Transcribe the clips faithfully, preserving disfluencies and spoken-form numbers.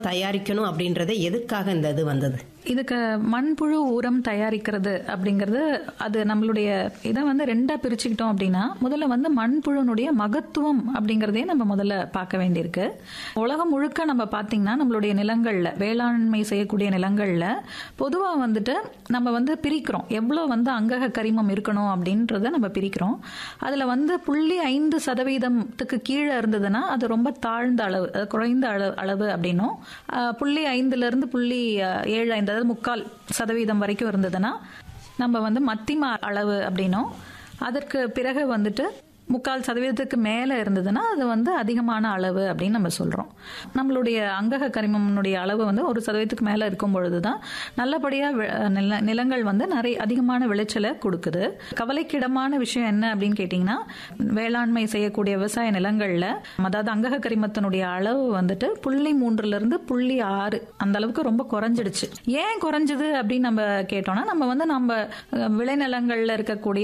தயாரிக்கணும் அப்படின்றத எதுக்காக இந்த இது வந்தது? இதுக்கு மண்புழு உரம் தயாரிக்கிறது அப்படிங்கிறது அது நம்மளுடைய இதை வந்து ரெண்டா பிரிச்சுக்கிட்டோம் அப்படின்னா, முதல்ல வந்து மண்புழுனுடைய மகத்துவம் அப்படிங்கறதே நம்ம முதல்ல பார்க்க வேண்டியிருக்கு. உலகம் முழுக்க நம்ம பார்த்தீங்கன்னா நம்மளுடைய நிலங்கள்ல, வேளாண்மை செய்யக்கூடிய நிலங்கள்ல பொதுவா வந்துட்டு நம்ம வந்து பிரிக்கிறோம், எவ்வளவு வந்து அங்கக கரிமம் இருக்கணும் அப்படின்றத நம்ம பிரிக்கிறோம். அதுல வந்து புள்ளி ஐந்து சதவீதத்துக்கு கீழே இருந்ததுன்னா அது ரொம்ப தாழ்ந்த அளவு, குறைந்த அளவு அப்படின்னும், புள்ளி ஐந்துல இருந்து புள்ளி ஏழு ஐந்து அதாவது முக்கால் சதவீதம் வரைக்கும் இருந்ததுன்னா நம்ம வந்து மத்திம அளவு அப்படின்னும், அதற்கு பிறகு வந்துட்டு முக்கால் சதவீதத்துக்கு மேல இருந்ததுன்னா அது வந்து அதிகமான அளவு அப்படின்னு நம்ம சொல்றோம். நம்மளுடைய அங்கக கரிமனுடைய அளவு வந்து ஒரு சதவீதத்துக்கு மேல இருக்கும் பொழுதுதான் நல்லபடியா நிலங்கள் வந்து நிறைய அதிகமான விளைச்சலை கொடுக்குது. கவலைக்கிடமான விஷயம் என்ன அப்படின்னு கேட்டீங்கன்னா, வேளாண்மை செய்யக்கூடிய விவசாய நிலங்கள்ல அதாவது அங்கக கரிமத்தினுடைய அளவு வந்துட்டு புள்ளி மூன்றுல இருந்து புள்ளி ஆறு அந்த அளவுக்கு ரொம்ப குறைஞ்சிடுச்சு. ஏன் குறைஞ்சது அப்படின்னு நம்ம கேட்டோம்னா, நம்ம வந்து நம்ம விளைநிலங்கள்ல இருக்கக்கூடிய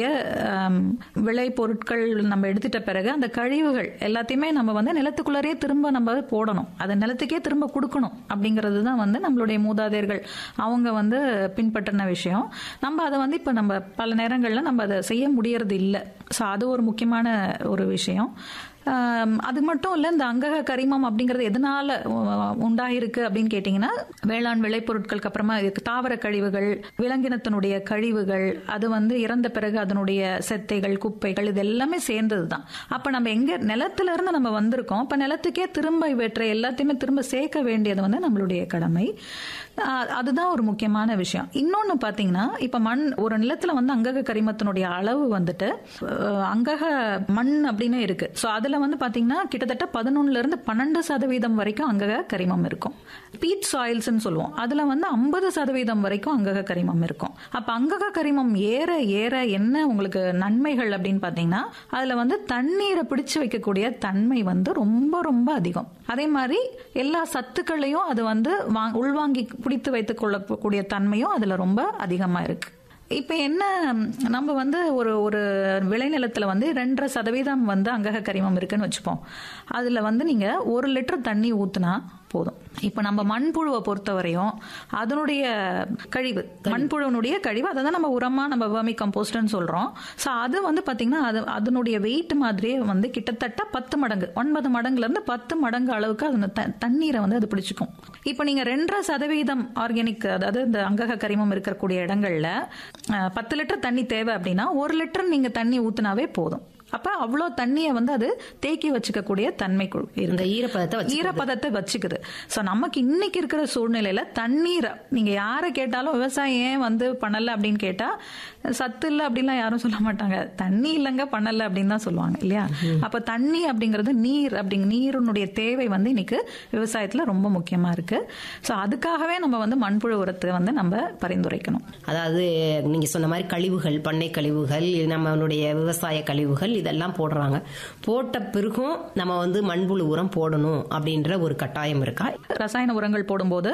விளை பொருட்கள் நம்ம எடுத்துட்ட பிறகு அந்த கழிவுகள் எல்லாத்தையுமே நம்ம வந்து நிலத்துக்குள்ளரே திரும்ப நம்ம போடணும், அது நிலத்துக்கே திரும்ப கொடுக்கணும் அப்படிங்கிறது தான் வந்து நம்மளுடைய மூதாதையர்கள் அவங்க வந்து பின்பற்றின விஷயம். நம்ம அதை வந்து இப்ப நம்ம பல நேரங்கள்ல நம்ம அதை செய்ய முடியறது இல்லை. ஸோ அது ஒரு முக்கியமான ஒரு விஷயம். அது மட்டும் இல்ல, இந்த அங்கக கரிமம் அப்படிங்கறது எதனால உண்டாயிருக்கு அப்படின்னு கேட்டீங்கன்னா, வேளாண் விளைபொருட்களுக்கு அப்புறமா தாவர கழிவுகள், விலங்கினத்தினுடைய கழிவுகள், அது வந்து இறந்த பிறகு அதனுடைய செத்தைகள், குப்பைகள், இது எல்லாமே சேர்ந்ததுதான். அப்ப நம்ம எங்க நிலத்துல இருந்து நம்ம வந்திருக்கோம், அப்ப நிலத்துக்கே திரும்ப இவற்றை எல்லாத்தையுமே திரும்ப சேர்க்க வேண்டியது வந்து நம்மளுடைய கடமை. அதுதான் ஒரு முக்கியமான விஷயம். இன்னொன்னு பாத்தீங்கன்னா, இப்ப மண் ஒரு நிலத்துல வந்து அங்கக கரிமத்தினுடைய அளவு வந்துட்டு அங்கக மண் அப்படின்னு இருக்கு. சோ அதுல வந்து பாத்தீங்கன்னா கிட்டத்தட்ட பதினொன்னுல இருந்து பன்னெண்டு சதவீதம் வரைக்கும் அங்கக கரிமம் இருக்கும். பீட் சாயில்ஸ் சொல்லுவோம், அதுல வந்து ஐம்பது சதவீதம் வரைக்கும் அங்கக கரிமம் இருக்கும். அப்ப அங்கக கரிமம் ஏற ஏற என்ன உங்களுக்கு நன்மைகள் அப்படின்னு பாத்தீங்கன்னா, அதுல வந்து தண்ணீரை பிடிச்சு வைக்கக்கூடிய தன்மை வந்து ரொம்ப ரொம்ப அதிகம். அதே மாதிரி எல்லா சத்துக்களையும் அது வந்து உள்வாங்கி பிடித்து வைத்துக் கொள்ளக்கூடிய தன்மையும் அதுல ரொம்ப அதிகமா இருக்கு. இப்ப என்ன, நம்ம வந்து ஒரு ஒரு விளைநிலத்துல வந்து ரெண்டரை சதவீதம் வந்து அங்கக கரிமம் இருக்குன்னு வச்சுப்போம். அதுல வந்து நீங்க ஒரு லிட்டர் தண்ணி ஊத்துனா போதும். இப்ப நம்ம மண்புழுவை பொறுத்தவரையும் அதனுடைய கழிவு, மண்புழுவனுடைய கழிவு, அதை தான் நம்ம உரமா நம்ம வெர்மி கம்போஸ்ட்னு சொல்றோம். சோ அது வந்து பாத்தீங்கன்னா அது அதனுடைய வெயிட் மாதிரியே வந்து கிட்டத்தட்ட பத்து மடங்கு, ஒன்பது மடங்குல இருந்து பத்து மடங்கு அளவுக்கு அது தண்ணீரை வந்து அது பிடிச்சுக்கும். இப்ப நீங்க ரெண்டரை சதவீதம் ஆர்கானிக், அதாவது இந்த அங்கக கரிமம் இருக்கக்கூடிய இடங்கள்ல பத்து லிட்டர் தண்ணி தேவை அப்படின்னா ஒரு லிட்டர் நீங்க தண்ணி ஊத்துனாவே போதும். அப்ப அவ்வளவு தண்ணியை வந்து அது தேக்கி வச்சுக்கக்கூடிய தன்மை இருந்த ஈரப்பதத்தை ஈரப்பதத்தை வச்சுக்குது. சோ நமக்கு இன்னைக்கு இருக்கிற சூழ்நிலையில தண்ணீரை நீங்க யாரை கேட்டாலும் விவசாயம் ஏன் வந்து பண்ணல அப்படின்னு கேட்டா சத்து இல்ல அப்படின்லாம் யாரும் சொல்ல மாட்டாங்க, தண்ணி இல்லங்க பண்ணல அப்படின்னு தான் சொல்லுவாங்க இல்லையா. அப்ப தண்ணி அப்படிங்கிறது நீர், அப்படிங்க நீருடைய தேவை வந்து இன்னைக்கு விவசாயத்துல ரொம்ப முக்கியமா இருக்கு. சோ அதுக்காகவே நம்ம வந்து மண்புழு உரத்தை வந்து நம்ம பரிந்துரைக்கணும். அதாவது நீங்க சொன்ன மாதிரி கழிவுகள், பண்ணை கழிவுகள், நம்மளுடைய விவசாய கழிவுகள் இதெல்லாம் போடுறாங்க. போட்ட பிறகும் நம்ம வந்து மண்புழு உரம் போடணும் அப்படின்ற ஒரு கட்டாயம் இருக்கா? ரசாயன உரங்கள் போடும்போது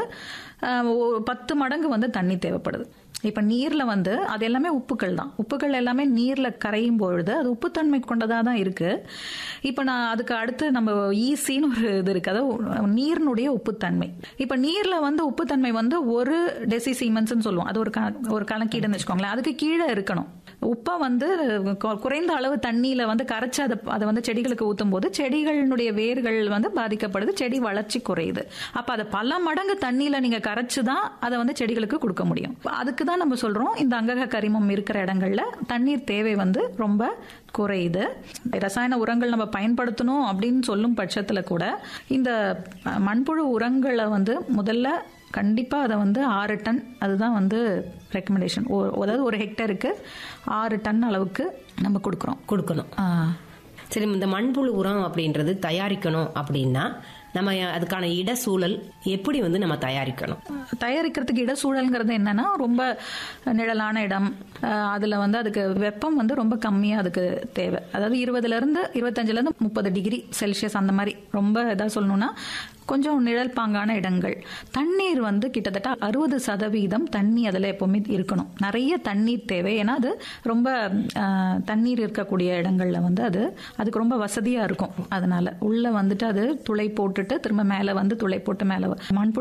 பத்து மடங்கு வந்து தண்ணி தேவைப்படுது. இப்ப நீர்ல வந்து அது எல்லாமே உப்புக்கள் தான், உப்புக்கள் எல்லாமே நீர்ல கரையும் பொழுது அது உப்புத்தன்மை கொண்டதா தான் இருக்கு. இப்ப நான் அதுக்கு அடுத்து நம்ம ஈசின்னு ஒரு இது இருக்கு, அதாவது நீரினுடைய உப்புத்தன்மை. இப்ப நீர்ல வந்து உப்புத்தன்மை வந்து ஒரு டெசி சீமென்ஸ் சொல்லுவோம், அது ஒரு ஒரு கணக்கீடுன்னு வச்சுக்கோங்களேன். அதுக்கு கீழே இருக்கணும். உப்பை வந்து குறைந்த அளவு தண்ணியில வந்து கரைச்சு அதை அதை வந்து செடிகளுக்கு ஊத்தும் போது செடிகளுடைய வேர்கள் வந்து பாதிக்கப்படுது, செடி வளர்ச்சி குறையுது. அப்ப அதை பல மடங்கு தண்ணியில நீங்க கரைச்சுதான் அதை வந்து செடிகளுக்கு கொடுக்க முடியும். அதுக்கு தான் நம்ம சொல்றோம் இந்த அங்கக கரிமம் இருக்கிற இடங்கள்ல தண்ணீர் தேவை வந்து ரொம்ப குறையுது. ரசாயன உரங்கள் நம்ம பயன்படுத்தணும் அப்படின்னு சொல்லும் பட்சத்துல கூட இந்த மண்புழு உரங்களை வந்து முதல்ல கண்டிப்பா அதை வந்து ஆறு டன், அதுதான் வந்து ரெக்கமெண்டேஷன். அதாவது ஒரு ஹெக்டருக்கு ஆறு டன் அளவுக்கு நம்ம கொடுக்கறோம் கொடுக்கணும். சரி, இந்த மண்புழு உரம் அப்படின்றது தயாரிக்கணும் அப்படின்னா நம்ம அதுக்கான இட சூழல் எப்படி வந்து நம்ம தயாரிக்கணும்? தயாரிக்கிறதுக்கு இட சூழல்ங்கிறது என்னன்னா, ரொம்ப நிழலான இடம், அதுல வந்து அதுக்கு வெப்பம் வந்து ரொம்ப கம்மியா அதுக்கு தேவை. அதாவது இருபதுல இருந்து இருபத்தஞ்சுல இருந்து முப்பது டிகிரி செல்சியஸ் அந்த மாதிரி, ரொம்ப இதா சொல்லணும்னா கொஞ்சம் நிழல் பாங்கான இடங்கள். தண்ணீர் வந்து கிட்டத்தட்ட அறுபது சதவீதம் தண்ணி அதில் எப்பவுமே இருக்கணும். நிறைய தண்ணீர் தேவை. ஏன்னா அது ரொம்ப அஹ், தண்ணீர் இருக்கக்கூடிய இடங்கள்ல வந்து அது அதுக்கு ரொம்ப வசதியா இருக்கும். அதனால உள்ள வந்துட்டு அது துளை போட்டுட்டு திரும்ப மேல வந்து துளை போட்டு மேல மண்புழு